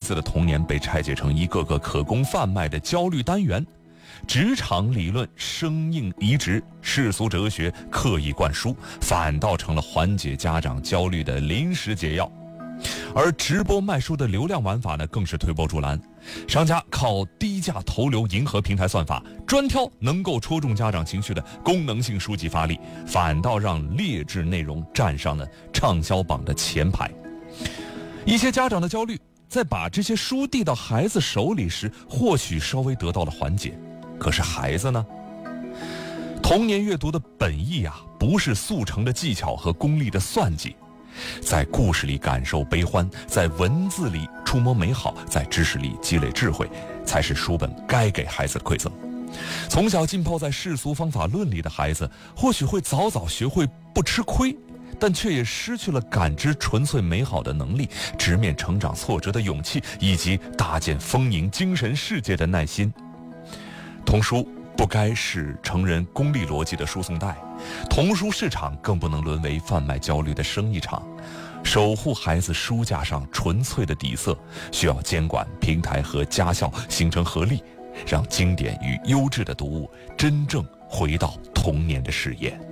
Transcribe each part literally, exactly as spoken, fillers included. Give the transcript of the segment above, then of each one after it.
子的童年被拆解成一个个可供贩卖的焦虑单元，职场理论生硬移植，世俗哲学刻意灌输，反倒成了缓解家长焦虑的临时解药。而直播卖书的流量玩法呢，更是推波助澜，商家靠低价投流迎合平台算法，专挑能够戳中家长情绪的功能性书籍发力，反倒让劣质内容站上了畅销榜的前排。一些家长的焦虑在把这些书递到孩子手里时，或许稍微得到了缓解，可是孩子呢？童年阅读的本意啊，不是速成的技巧和功利的算计，在故事里感受悲欢，在文字里触摸美好，在知识里积累智慧，才是书本该给孩子的馈赠。从小浸泡在世俗方法论里的孩子，或许会早早学会不吃亏，但却也失去了感知纯粹美好的能力，直面成长挫折的勇气，以及搭建丰盈精神世界的耐心。童书不该是成人功利逻辑的输送带，童书市场更不能沦为贩卖焦虑的生意场。守护孩子书架上纯粹的底色，需要监管平台和家校形成合力，让经典与优质的读物真正回到童年的视野。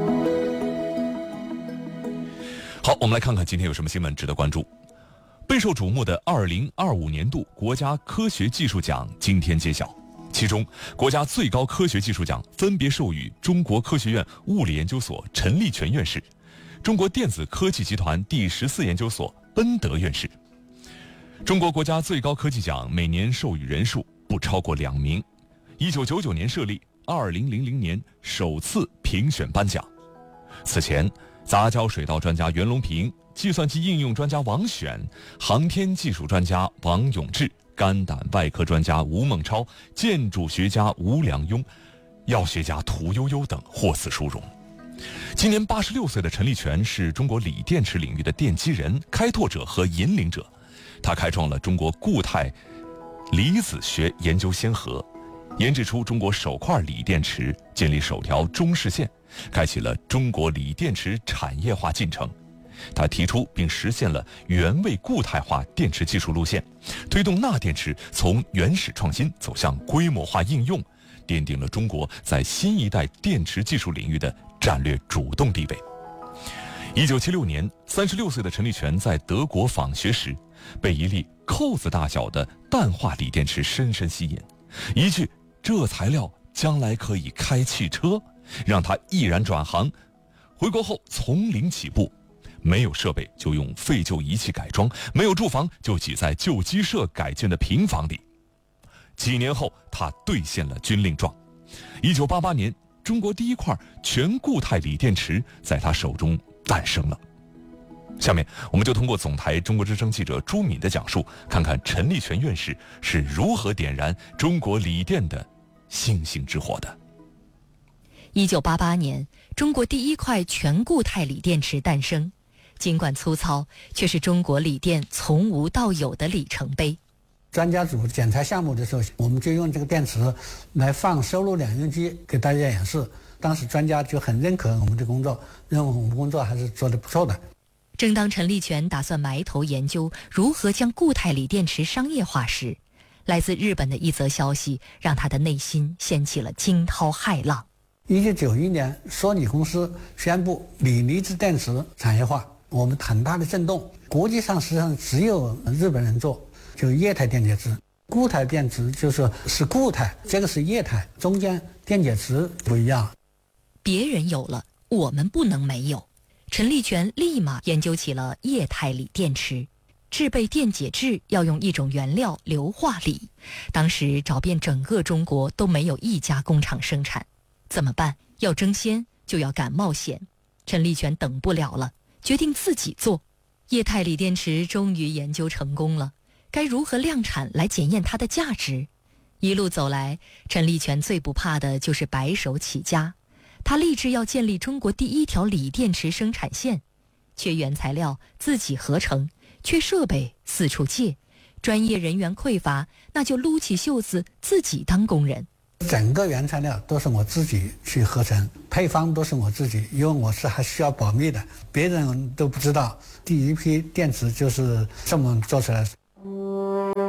好，我们来看看今天有什么新闻值得关注。备受瞩目的二零二五年度国家科学技术奖今天揭晓，其中国家最高科学技术奖分别授予中国科学院物理研究所陈立全院士、中国电子科技集团第十四研究所奔德院士。中国国家最高科技奖每年授予人数不超过两名，一九九九年设立，二零零零年首次评选颁奖。此前，杂交水稻专家袁隆平、计算机应用专家王选、航天技术专家王永志、肝胆外科专家吴孟超、建筑学家吴良镛、药学家屠呦呦等获此殊荣。今年八十六岁的陈立全是中国锂电池领域的奠基人、开拓者和引领者，他开创了中国固态离子学研究先河，研制出中国首块锂电池，建立首条中视线，开启了中国锂电池产业化进程。他提出并实现了原位固态化电池技术路线，推动钠电池从原始创新走向规模化应用，奠定了中国在新一代电池技术领域的战略主动地位。一九七六年，三十六岁的陈立全在德国访学时，被一粒扣子大小的氮化锂电池深深吸引，一句“这材料将来可以开汽车”，让他毅然转行。回国后从零起步，没有设备就用废旧仪器改装，没有住房就挤在旧鸡舍改建的平房里。几年后，他兑现了军令状。一九八八年，中国第一块全固态锂电池在他手中诞生了。下面我们就通过总台中国之声记者朱敏的讲述，看看陈立全院士是如何点燃中国锂电的星星之火的。 一九八八年，中国第一块全固态锂电池诞生，尽管粗糙，却是中国锂电从无到有的里程碑。 专家组检查项目的时候，我们就用这个电池来放收录两用机给大家演示。当时专家就很认可我们的工作，认为我们工作还是做得不错的。 正当陈立全打算埋头研究如何将固态锂电池商业化时，来自日本的一则消息让他的内心掀起了惊涛骇浪。 一九九一年，索尼公司宣布锂离子电池产业化，我们很大的震动。国际上实际上只有日本人做，就液态电解质。固态电池就是是固态，这个是液态，中间电解质不一样。 别人有了，我们不能没有。陈立全立马研究起了液态锂电池。制备电解质要用一种原料硫化锂，当时找遍整个中国都没有一家工厂生产。怎么办？要争先就要敢冒险。陈立全等不了了，决定自己做。液态锂电池终于研究成功了，该如何量产来检验它的价值？一路走来，陈立全最不怕的就是白手起家。他立志要建立中国第一条锂电池生产线，缺原材料自己合成，缺设备四处借，专业人员匮乏，那就撸起袖子自己当工人。 整个原材料都是我自己去合成，配方都是我自己，因为我是还需要保密的，别人都不知道。第一批电池就是这么做出来的。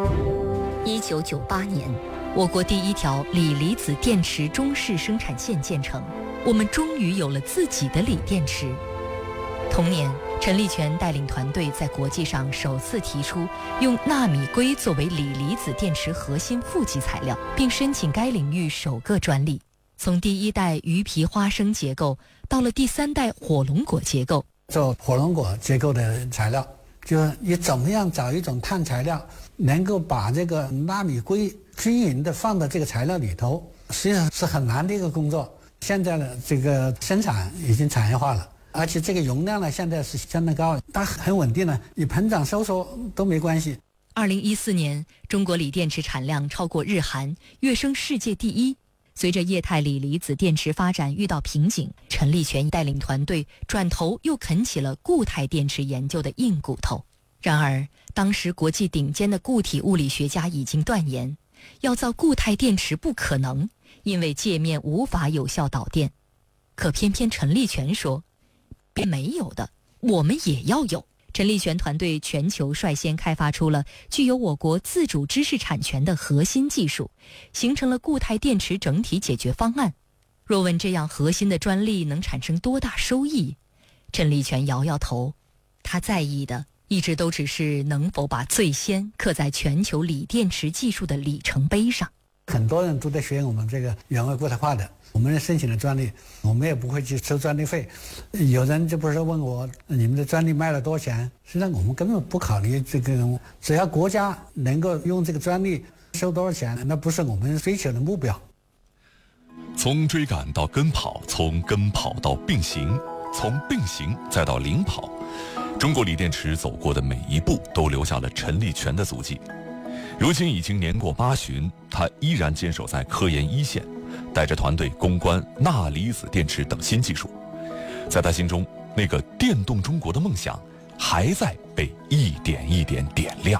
一九九八年，我国第一条锂离子电池中式生产线建成，我们终于有了自己的锂电池。同年，陈立全带领团队在国际上首次提出用纳米硅作为锂离子电池核心负极材料，并申请该领域首个专利。从第一代鱼皮花生结构到了第三代火龙果结构， 做火龙果结构的材料，就是你怎么样找一种碳材料，能够把这个纳米硅均匀的放到这个材料里头，实际上是很难的一个工作。现在的这个生产已经产业化了，而且这个容量呢，现在是相当高，它很稳定了，你膨胀收缩都没关系。 二零一四年，中国锂电池产量超过日韩，跃升世界第一。随着液态锂离子电池发展遇到瓶颈，陈立全带领团队转头又啃起了固态电池研究的硬骨头。然而，当时国际顶尖的固体物理学家已经断言，要造固态电池不可能，因为界面无法有效导电。可偏偏陈立全说，别没有的，我们也要有。陈立全团队全球率先开发出了具有我国自主知识产权的核心技术，形成了固态电池整体解决方案。若问这样核心的专利能产生多大收益，陈立全摇摇头，他在意的一直都只是能否把最先刻在全球锂电池技术的里程碑上。 很多人都在学我们这个原位固态化的，我们申请了专利，我们也不会去收专利费。有人就不是问我你们的专利卖了多少钱，实际上我们根本不考虑这个，只要国家能够用这个专利收多少钱，那不是我们追求的目标。 从追赶到跟跑，从跟跑到并行，从并行再到领跑，中国锂电池走过的每一步都留下了陈立全的足迹。如今已经年过八旬，他依然坚守在科研一线，带着团队攻关钠离子电池等新技术。在他心中，那个电动中国的梦想还在被一点一点点亮。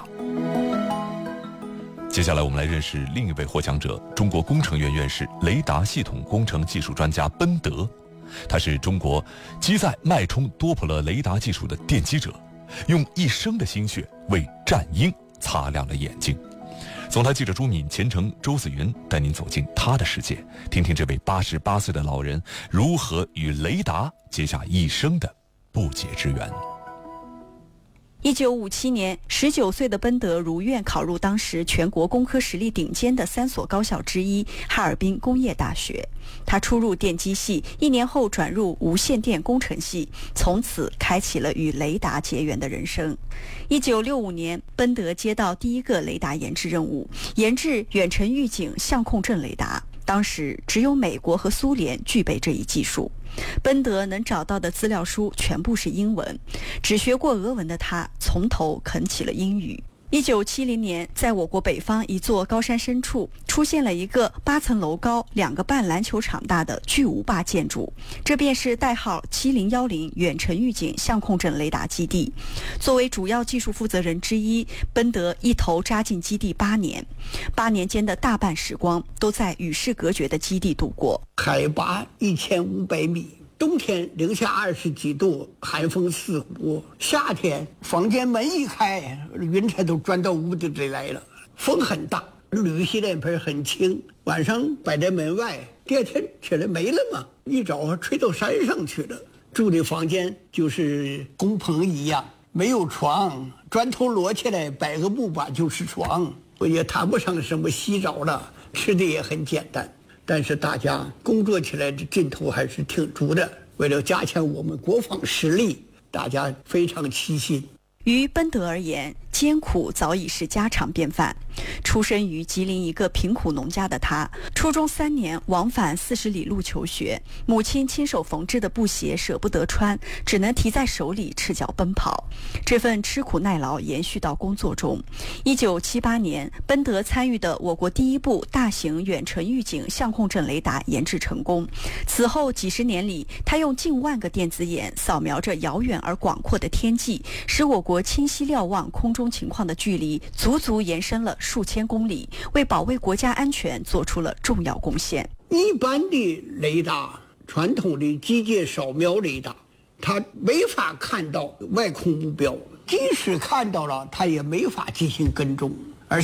接下来我们来认识另一位获奖者，中国工程院院士、雷达系统工程技术专家奔德。他是中国机载脉冲多普勒雷达技术的奠基者，用一生的心血为战鹰擦亮了眼睛。总台记者朱敏、前程、周子云带您走进他的世界，听听这位八十八岁的老人如何与雷达结下一生的不解之缘。 一九五七年，十九岁的奔德如愿考入当时全国工科实力顶尖的三所高校之一哈尔滨工业大学。他初入电机系，一年后转入无线电工程系，从此开启了与雷达结缘的人生。一九六五年，奔德接到第一个雷达研制任务，研制远程预警相控阵雷达。当时只有美国和苏联具备这一技术。奔德能找到的资料书全部是英文，只学过俄文的他从头啃起了英语。一九七零年，在我国北方一座高山深处，出现了一个八层楼高、两个半篮球场大的巨无霸建筑，这便是代号七零一零远程预警相控阵雷达基地。作为主要技术负责人之一，奔德一头扎进基地八年，八年间的大半时光都在与世隔绝的基地度过。 海拔一千五百米。冬天零下二十几度，寒风刺骨；夏天房间门一开，云彩都钻到屋子里来了。风很大，铝洗脸盆很轻，晚上摆在门外，第二天起来没了嘛，一早吹到山上去了。住的房间就是工棚一样，没有床，砖头摞起来摆个木板就是床，也谈不上什么洗澡了，吃的也很简单。但是大家工作起来的劲头还是挺足的，为了加强我们国防实力，大家非常齐心。 于奔德而言，艰苦早已是家常便饭。出身于吉林一个贫苦农家的他，初中三年往返四十里路求学，母亲亲手缝制的布鞋舍不得穿，只能提在手里赤脚奔跑。这份吃苦耐劳延续到工作中。一九七八年，奔德参与的我国第一部大型远程预警相控阵雷达研制成功。此后几十年里，他用近万个电子眼扫描着遥远而广阔的天际，使我国清晰瞭望空中情况的距离足足延伸了数千公里，为保卫国家安全做出了重要贡献。 一般的雷达，传统的机械扫描雷达，它没法看到外空目标，即使看到了，它也没法进行跟踪。